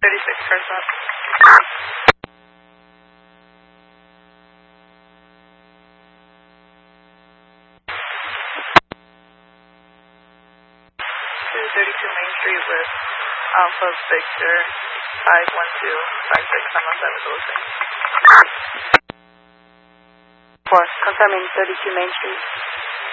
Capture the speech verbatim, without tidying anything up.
thirty-six, cars up. two thirty-two Main Street with Alpha Victor five one two five six seven seven zero six. Four, confirming thirty-two Main Street.